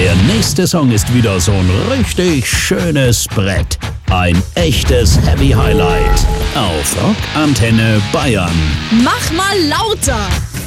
Der nächste Song ist wieder so ein richtig schönes Brett. Ein echtes Heavy Highlight auf Rock Antenne Bayern. Mach mal lauter!